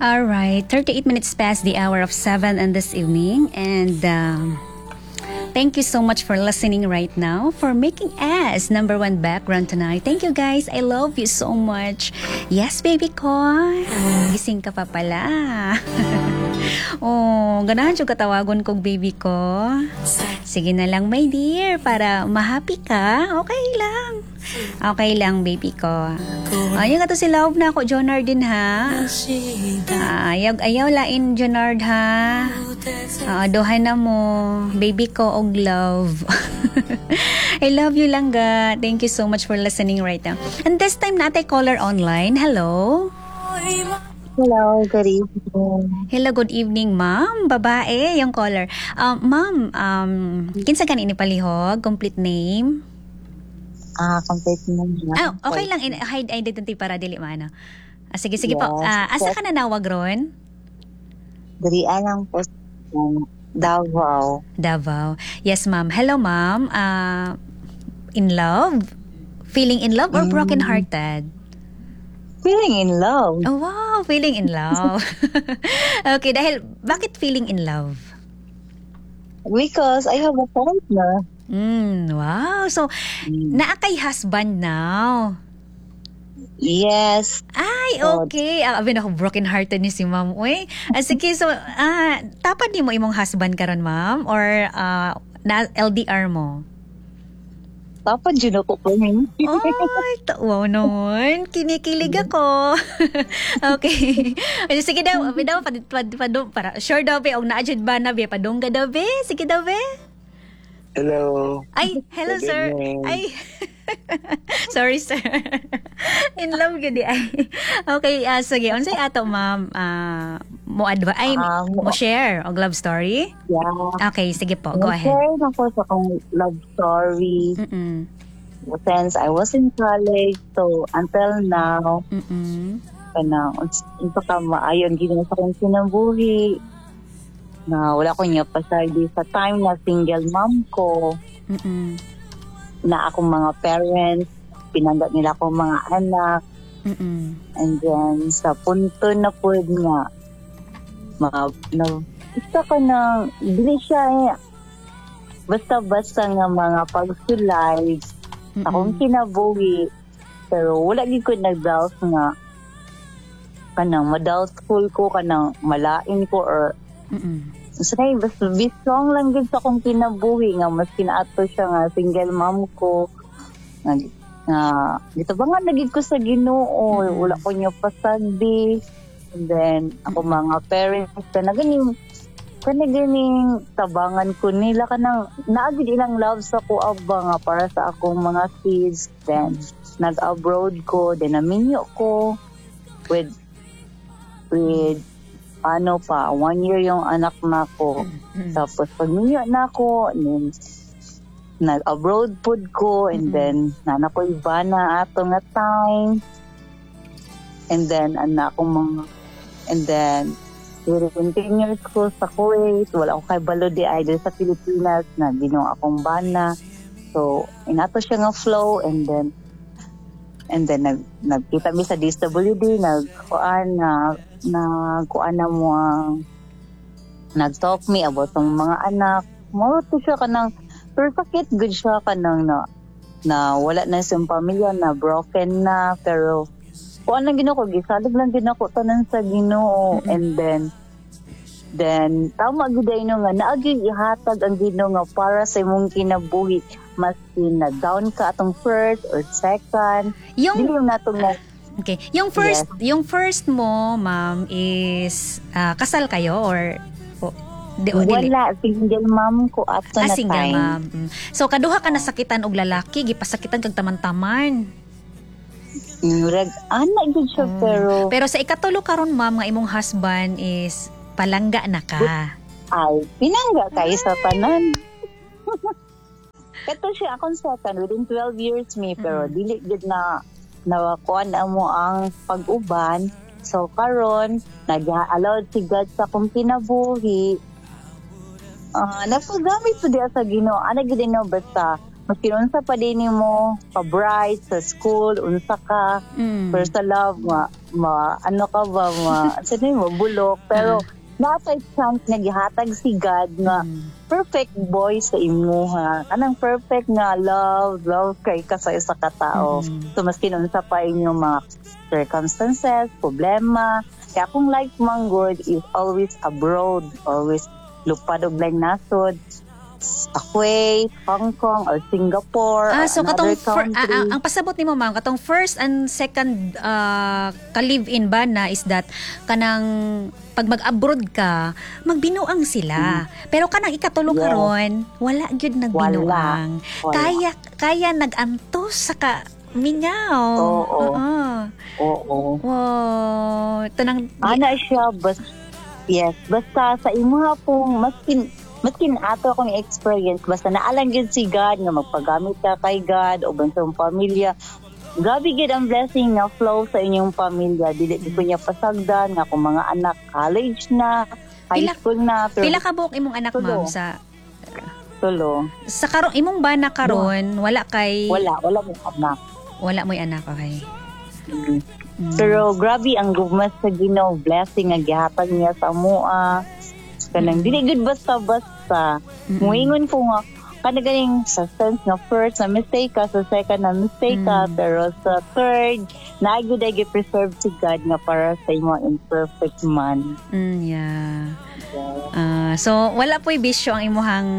All right, 38 minutes past the hour of 7 in this evening, and thank you so much for listening right now, for making us number one background tonight. Thank you guys, I love you so much. Yes, baby ko. Gising ka pa pala. Oh, ganahan siya katawagon kong baby ko. Sige na lang, my dear, para ma-happy ka. Okay lang. Okay lang, baby ko. Ayun nga to si Love na ako, Jonard din ha. Ayaw lain, Jonard ha. Dohan na mo, baby ko og Love. I love you lang ga. Thank you so much for listening right now. And this time natin caller online. Hello. Hello, good evening. Hello, good evening, ma'am. Babae, yung caller. Ma'am, kinsa ka ni palihog? Complete name? Complete name. Okay lang. Hide identity para dili maano. Sige po. Asa ka nanawag ron? Dirian lang po Davao. Davao. Yes, ma'am. Hello, ma'am. In love? Feeling in love or broken-hearted? Feeling in love. Oh, wow. Feeling in love. Okay, bakit feeling in love? Because I have a partner. Wow. So, naa kay husband now? Yes. Ay, okay. Abi na broken-hearted ni si ma'am. Uy. Sige, so, tapad ni mo imong husband karon, ma'am? Or na LDR mo? Tapad yun ako po rin. Ay, wow naman. Kinikilig ako. Okay. Sige daw, para sure daw be, og naadjud ba na be, padungga daw be. Sige daw be. Hello. Ay, hello Good sir. evening. Ay. Sorry sir. In love gid ay. Okay, sige, unsay ato ma'am mo mo share og love story? Yeah. Okay, sige po. Go ahead. Share na po sa akong love story. Since I was in college, so until now, unsa ka maayon gina sa akong kinabuhi. Na wala ko niya pasaydi sa time na single mom ko. Na akong mga parents, pinanggap nila akong mga anak. And then, sa punto na po nga, isa ka na, hindi siya basta-basta nga mga pagsulay, akong kinabuhi, pero wala gid ko nag-doubt nga, kanang ma-doubtful ko, kanang malain ko, or say, basta be strong lang gid sa akong kinabuhi nga mas kinaato siya nga single mom ko dito ba nga nagig ko sa Ginoo wala ko niya pasagdi, and then ako mga parents na ganing tabangan ko nila kanang naagid ilang love sa ko aba nga para sa akong mga kids. Then nag-abroad ko, then naminyo ko with 1 year yung anak na ko. Tapos pag-minyo na ako, and then nag-abroad food ko, and then nana ko iba na ato nga time. And then during 10 years ko sa Kuwait, wala ko kay balo di idol sa Pilipinas na ginong akong bana. So, inato siya nga flow, and then nagkita mi sa DSWD, nag-talk me about ng mga anak. Mao to siya kanang perfect good siya kanang na wala na siyang pamilya, na broken na, pero kuan lang Ginoo ko, gisalig lang Ginoo tanan sa Ginoo. And then tama gid ino nga naagi ihatag ang Ginoo nga para sa imong kinabuhi, maski na down ka atong first or second. Dili natong na. Okay. Yung first mo, ma'am, is kasal kayo or wala, single mom ko ato na single time. Mom. So kaduha ka nasakitan og lalaki, gipasakitan kag taman-taman. Anak gid siya, pero sa ikatulo karon, ma'am, nga imong husband is palangga na ka. Ay, pinangga kay sa tanan. Kato siya akong second within 12 years pero dili gid na nawakuan mo ang pag-uban. So karon nag-allowed si God sa akong kinabuhi. Napagamit po diya sa Ginoo. Ana gid no basta Maski unsa pa din mo ka-bright sa school, unsa ka, pero sa love, ano ka ba, sino mo, bulok, pero napay chance nga gihatag si God nga perfect boy sa imuha. Kanang perfect nga love kay ka sa isa ka tao. So maski unsa pa inyong mga circumstances, problema, kaya kung life man good is always abroad, always lupad og lain nasod. Kuwait, Hong Kong, or Singapore, or so another katong country. ang pasabot nimo ma'am, katong first and second ka-live-in ba na is that kanang pag mag-abroad ka, magbinuang sila. Pero kanang ikatulo karon, wala gyud nagbinuang. Wala. Kaya nagantos sa ka mingaw. Oo. Wow. Tanang Ana siya, basta sa imuha pong maskin ato akong experience, basta naalang yun si God nga magpagamit ka kay God o sa iyong pamilya. Grabe gid ang blessing na flow sa inyong pamilya. Dili ko niya pasagdan nga kung mga anak college na, high school na. Pero pila ka buok imong anak ma'am sa tulo. Sa karong imong bana karon, wala mo anak. Wala mo'y anak, okay. Pero grabe ang gugmas sa Ginoo, blessing nga gihatag niya sa amoa. Kanang dili gud basta-basta. Muingon ko nga kanaganing sa sense nga first na mistake ka, sa second na mistake ka, pero sa third na gud ay preserve si God nga para sa imo imperfect man. Yeah. So wala po'y bisyo ang imuhang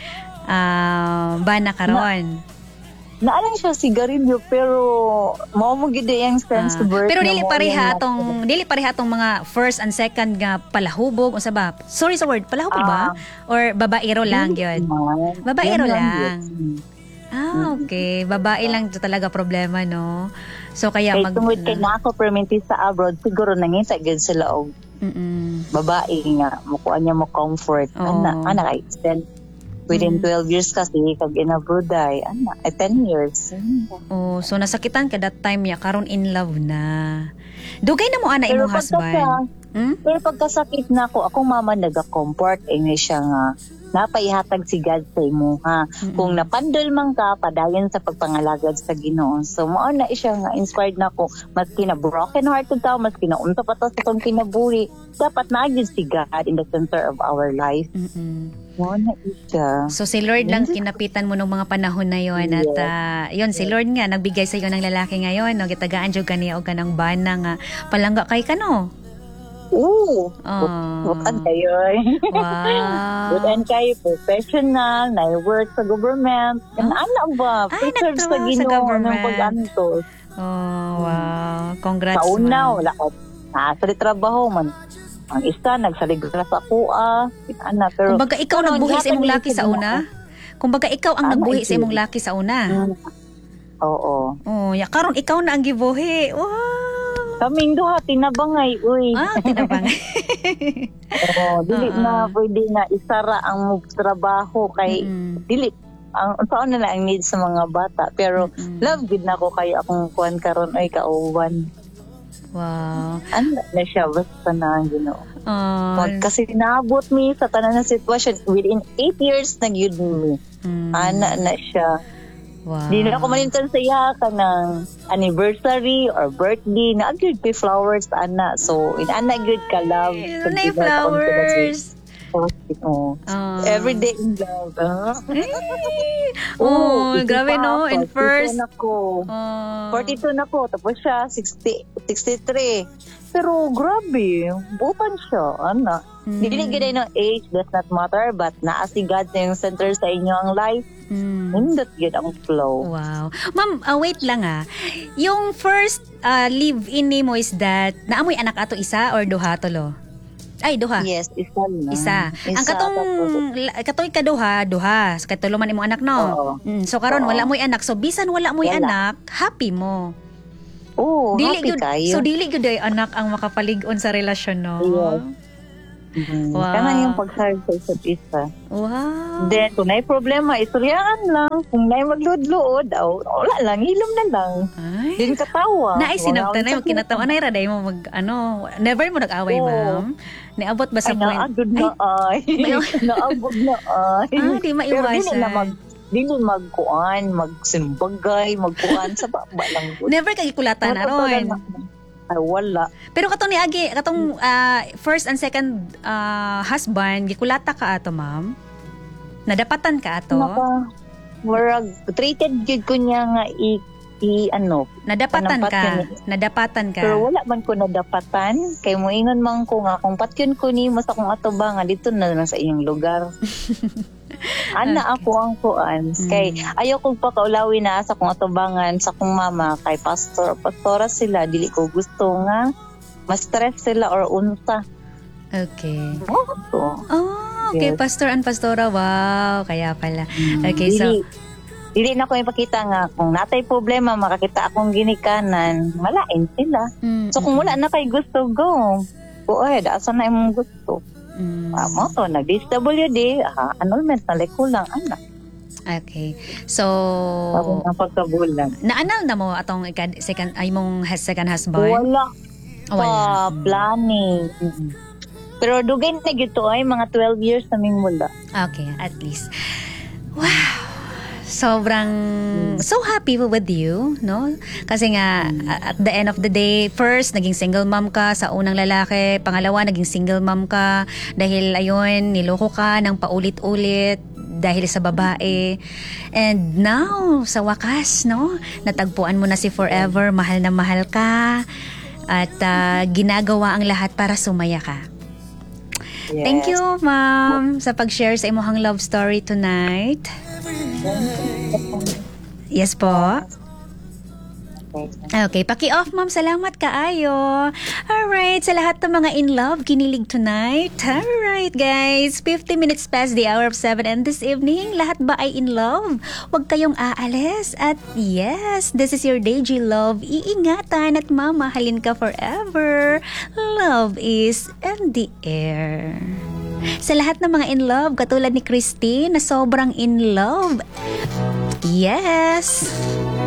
bana karon. Naalang siya sigarilyo pero mao mo gid ang sense birth. Pero dili pareha atong mga first and second nga palahubog unsa ba? Sorry sa word, palahubog ba? Or babaero lang gyud? Babaero lang. Okay. Babae lang ito talaga problema, no? So kaya tungod kay nako perminti sa abroad siguro nangita gyud sila og babae nga makuha niya mo comfort. Ana kay extend within 12 years kasi kag in-abroad ay 10 years. So nasakitan ka that time ya karon in love na. Dugay na mo ana imong husband. Pero pagkasakit na akong mama naga-comfort ini siya nga napaihatag si God sa imuha. Kung napandol man ka padayon sa pagpangalagad sa Ginoo. So mao na siya nga inspired na ko maski na broken hearted tao, maski na unsa pa ta sa tong kinabuhi, dapat naagid si God in the center of our life. Mao na siya. So si Lord lang kinapitan mo nung mga panahon na yon at yon si Lord nga nagbigay sa iyo ng lalaki ngayon, no, gitagaan jud kaniya og kanang bana nga palangga kay kano. Bukan kayo. Wow. Bukan kayo, professional, na-work sa government. Ano ba? Preserve sa Ginoo ng pag-antos. Wow. Congrats, sa una, wala ka. Nasa trabaho man. Ang isa, nagsaligras ako, pero kumbaga ikaw nagbuhi sa imong laki sa una? Kumbaga ikaw ang nagbuhi sa imong laki sa una? Oo. Karon ikaw na ang gibuhi. Wow. Kaming duha tinabangay, uy. Tinabangay. Dili na pwede na isara ang trabaho kay dili ang saan na ang need sa mga bata, pero love gid na ko kay akong kuan karon ay kauban. Wow. Ano na siya basta na ang Ginoo. Kasi naabot mi sa tanan na sitwasyon within 8 years nagyud mi. Ana na siya. Wow. Di na ako malintan sa iya ka ng anniversary or birthday na agad kay flowers ana. So in ana good ka love. Na flowers. Every day in love. Grabe no. In first 42 na ko. Tapos siya 63. Pero grabe, butan siya, ana. Dili gid no age does not matter, but naa si God na yung center sa inyo ang life. Nindot yun ang flow. Wow. Ma'am, wait lang Yung first live-in ni mo is that, naamoy anak ato isa or duha tolo? Ay, duha. Yes, isa na. Isa. Ang katong duha. Katulo man imong anak, no? So karon wala mo'y anak. So bisan wala mo'y anak, happy mo. Happy kayo. So dili gyud ay anak ang makapalig-on sa relasyon, no? Yes. Wow. Kanang yung pag-serve sa isa't isa. Wow. Then, kung may problema, istoryaan lang. Kung may magluod-luod, wala lang, hilom na lang. Din katawa. Naay sinabtan na yung kinatawa. Anay raday mo never mo nag-away, ma'am? Niabot ba sa point? Naagod na ay. Naabot na ay. Di maiwasan. dili magkuan, magsimbagay, magkuan sa baba lang. Never kay kulatan na ron. Ay, wala. Pero katong niagi, katong first and second husband, gikulata ka ato, ma'am? Nadapatan ka ato? Murag, treated good ko niya nga Nadapatan panampat ka. yun. Nadapatan ka. Pero wala man ko nadapatan. Kay moingon man ko nga, kung patyon ko ni mo sa kong atubangan, dito na lang sa iyong lugar. Ana ako ang kuan. Kay ayaw kong pakaulawi na sa kong atubangan, sa kong mama, kay pastora sila, dili ko gusto nga ma-stress sila or unsa. Okay. So, Okay, yes. pastor and pastora. Wow, kaya pala. Okay, so dili na ko ipakita nga kung natay problema, makakita akong ginikanan, malain sila. So kung wala na kay gusto, go. Uy, asa na imong gusto. Mo to, nag-DSWD, annulment na kulang, anak. Okay. So, Tapos ang pagkabulan. naanal na mo atong second second husband? Wala Wala. planning. Pero dugay na gito ay mga 12 years naming mula. Okay, at least. Wow. Sobrang so happy with you, no? Kasi nga at the end of the day, first naging single mom ka sa unang lalaki, pangalawa naging single mom ka dahil ayun niloko ka ng paulit-ulit dahil sa babae. And now, sa wakas, no? Natagpuan mo na si Forever, mahal na mahal ka at ginagawa ang lahat para sumaya ka. Yes. Thank you, ma'am, sa pag-share sa imuhang love story tonight. Yes po. Okay, paki-off, ma'am. Salamat kaayo. Alright, sa lahat ng mga in love, kinilig tonight. Alright, guys. 50 minutes past the hour of 7 and this evening, lahat ba ay in love? Huwag kayong aalis. At yes, this is your Deji Love. Iingatan at mamahalin ka forever. Love is in the air. Sa lahat ng mga in love, katulad ni Christine na sobrang in love. Yes!